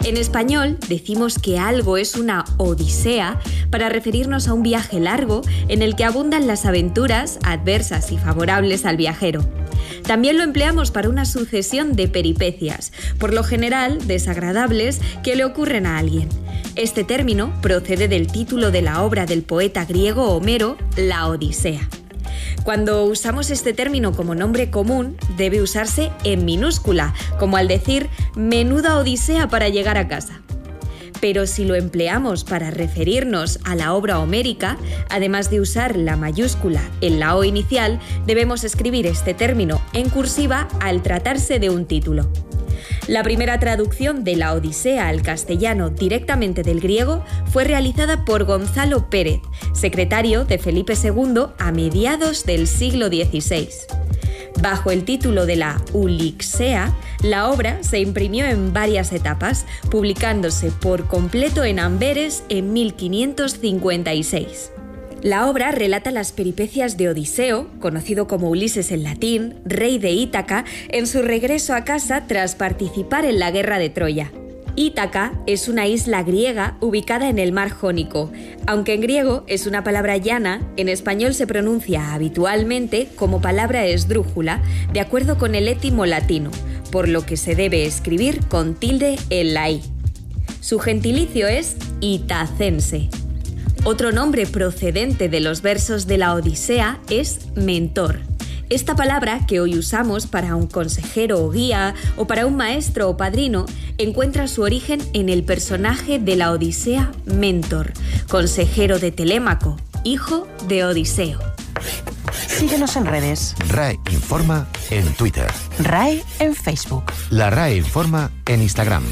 En español decimos que algo es una odisea para referirnos a un viaje largo en el que abundan las aventuras adversas y favorables al viajero. También lo empleamos para una sucesión de peripecias, por lo general desagradables, que le ocurren a alguien. Este término procede del título de la obra del poeta griego Homero, La Odisea. Cuando usamos este término como nombre común, debe usarse en minúscula, como al decir «menuda odisea para llegar a casa». Pero si lo empleamos para referirnos a la obra homérica, además de usar la mayúscula en la O inicial, debemos escribir este término en cursiva al tratarse de un título. La primera traducción de la Odisea al castellano directamente del griego fue realizada por Gonzalo Pérez, secretario de Felipe II a mediados del siglo XVI. Bajo el título de la Ulixea, la obra se imprimió en varias etapas, publicándose por completo en Amberes en 1556. La obra relata las peripecias de Odiseo, conocido como Ulises en latín, rey de Ítaca, en su regreso a casa tras participar en la guerra de Troya. Ítaca es una isla griega ubicada en el mar Jónico. Aunque en griego es una palabra llana, en español se pronuncia habitualmente como palabra esdrújula, de acuerdo con el étimo latino, por lo que se debe escribir con tilde en la i. Su gentilicio es itacense. Otro nombre procedente de los versos de la Odisea es mentor. Esta palabra, que hoy usamos para un consejero o guía o para un maestro o padrino, encuentra su origen en el personaje de la Odisea Mentor, consejero de Telémaco, hijo de Odiseo. Síguenos en redes. RAE Informa en Twitter. RAE en Facebook. La RAE Informa en Instagram.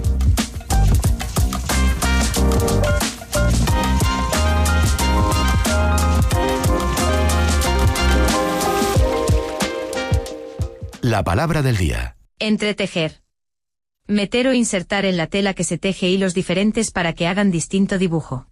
La palabra del día. Entretejer. Meter o insertar en la tela que se teje hilos diferentes para que hagan distinto dibujo.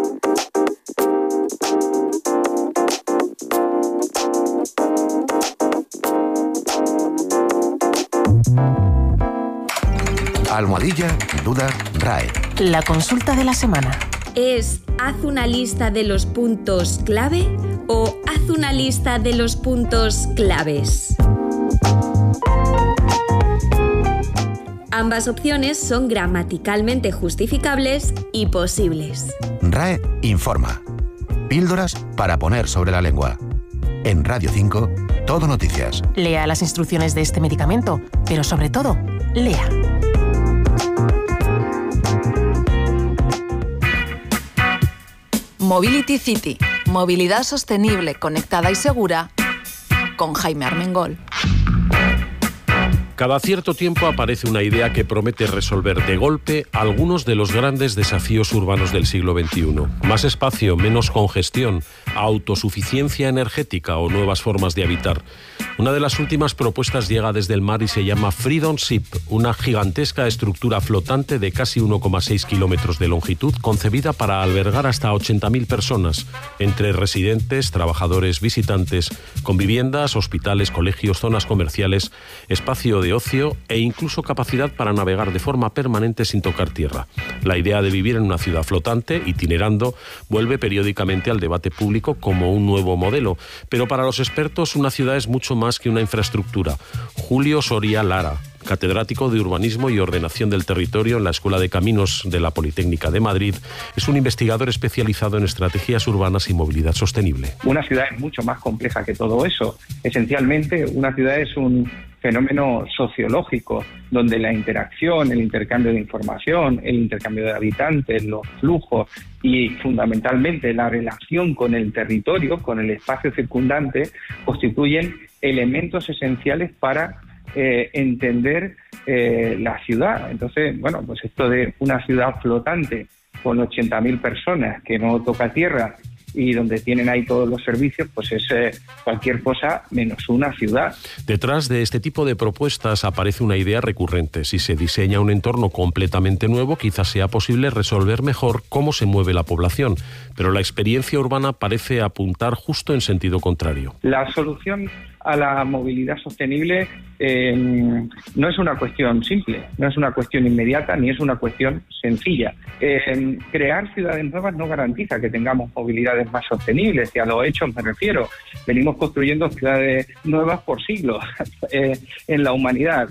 Almohadilla, duda, RAE. La consulta de la semana. ¿Es haz una lista de los puntos clave o haz una lista de los puntos claves? Ambas opciones son gramaticalmente justificables y posibles. RAE Informa. Píldoras para poner sobre la lengua. En Radio 5, Todo Noticias. Lea las instrucciones de este medicamento, pero sobre todo, lea. Mobility City. Movilidad sostenible, conectada y segura. Con Jaime Armengol. Cada cierto tiempo aparece una idea que promete resolver de golpe algunos de los grandes desafíos urbanos del siglo XXI. Más espacio, menos congestión, autosuficiencia energética o nuevas formas de habitar. Una de las últimas propuestas llega desde el mar y se llama Freedom Ship, una gigantesca estructura flotante de casi 1,6 kilómetros de longitud, concebida para albergar hasta 80.000 personas, entre residentes, trabajadores, visitantes, con viviendas, hospitales, colegios, zonas comerciales, espacio de ocio e incluso capacidad para navegar de forma permanente sin tocar tierra. La idea de vivir en una ciudad flotante, itinerando, vuelve periódicamente al debate público como un nuevo modelo, pero para los expertos una ciudad es mucho más que una infraestructura. Julio Soria Lara, catedrático de Urbanismo y Ordenación del Territorio en la Escuela de Caminos de la Politécnica de Madrid, es un investigador especializado en estrategias urbanas y movilidad sostenible. Una ciudad es mucho más compleja que todo eso. Esencialmente, una ciudad es un fenómeno sociológico donde la interacción, el intercambio de información, el intercambio de habitantes, los flujos y fundamentalmente la relación con el territorio, con el espacio circundante, constituyen elementos esenciales para entender la ciudad. Entonces, bueno, pues esto de una ciudad flotante con 80.000 personas que no toca tierra y donde tienen ahí todos los servicios, pues es cualquier cosa menos una ciudad. Detrás de este tipo de propuestas aparece una idea recurrente. Si se diseña un entorno completamente nuevo, quizás sea posible resolver mejor cómo se mueve la población, pero la experiencia urbana parece apuntar justo en sentido contrario. La solución a la movilidad sostenible no es una cuestión simple, no es una cuestión inmediata, ni es una cuestión sencilla. Crear ciudades nuevas no garantiza que tengamos movilidades más sostenibles, y a los hechos me refiero. Venimos construyendo ciudades nuevas por siglos en la humanidad,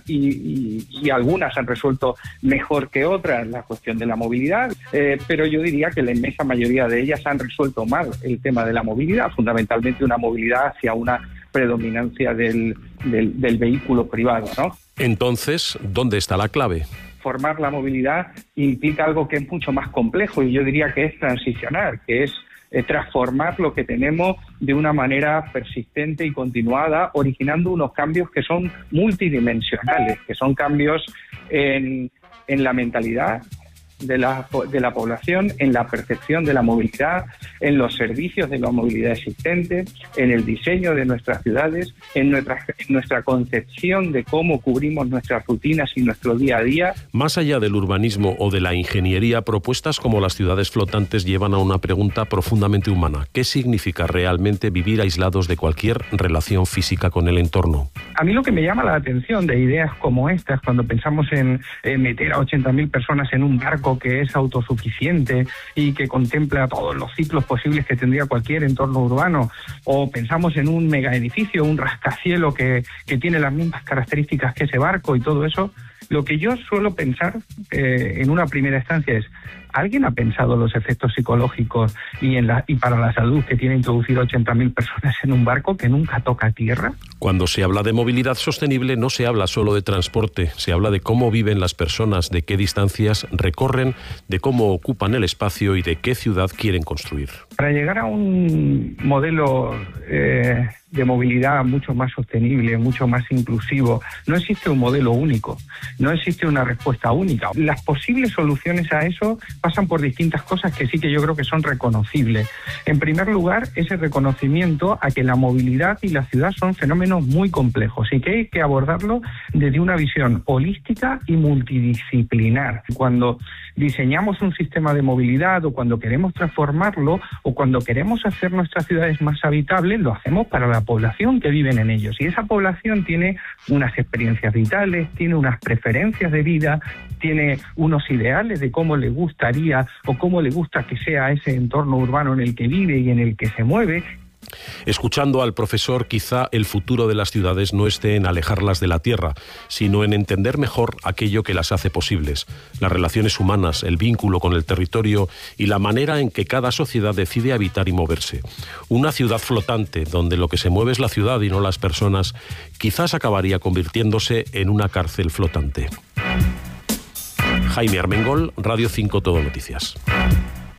y algunas han resuelto mejor que otras la cuestión de la movilidad, pero yo diría que la inmensa mayoría de ellas han resuelto mal el tema de la movilidad, fundamentalmente una movilidad hacia una predominancia del vehículo privado, ¿no? Entonces, ¿dónde está la clave? Formar la movilidad implica algo que es mucho más complejo, y yo diría que es transicionar, que es transformar lo que tenemos de una manera persistente y continuada, originando unos cambios que son multidimensionales, que son cambios en la mentalidad de la población, en la percepción de la movilidad, en los servicios de la movilidad existente, en el diseño de nuestras ciudades, en nuestra concepción de cómo cubrimos nuestras rutinas y nuestro día a día. Más allá del urbanismo o de la ingeniería, propuestas como las ciudades flotantes llevan a una pregunta profundamente humana. ¿Qué significa realmente vivir aislados de cualquier relación física con el entorno? A mí lo que me llama la atención de ideas como estas, cuando pensamos en meter a 80.000 personas en un barco que es autosuficiente y que contempla todos los ciclos posibles que tendría cualquier entorno urbano, o pensamos en un megaedificio, un rascacielos que tiene las mismas características que ese barco y todo eso, lo que yo suelo pensar en una primera instancia es: ¿alguien ha pensado los efectos psicológicos y para la salud que tiene introducir 80.000 personas en un barco que nunca toca tierra? Cuando se habla de movilidad sostenible no se habla solo de transporte, se habla de cómo viven las personas, de qué distancias recorren, de cómo ocupan el espacio y de qué ciudad quieren construir. Para llegar a un modelo de movilidad mucho más sostenible, mucho más inclusivo, no existe un modelo único, no existe una respuesta única. Las posibles soluciones a eso pasan por distintas cosas que sí que yo creo que son reconocibles. En primer lugar, ese reconocimiento a que la movilidad y la ciudad son fenómenos muy complejos y que hay que abordarlo desde una visión holística y multidisciplinar. Cuando diseñamos un sistema de movilidad, o cuando queremos transformarlo, o cuando queremos hacer nuestras ciudades más habitables, lo hacemos para la población que viven en ellos. Y esa población tiene unas experiencias vitales, tiene unas preferencias de vida, tiene unos ideales de cómo le gustaría o cómo le gusta que sea ese entorno urbano en el que vive y en el que se mueve. Escuchando al profesor, quizá el futuro de las ciudades no esté en alejarlas de la tierra, sino en entender mejor aquello que las hace posibles, las relaciones humanas, el vínculo con el territorio y la manera en que cada sociedad decide habitar y moverse. Una ciudad flotante, donde lo que se mueve es la ciudad y no las personas, quizás acabaría convirtiéndose en una cárcel flotante. Jaime Armengol, Radio 5 Todo Noticias.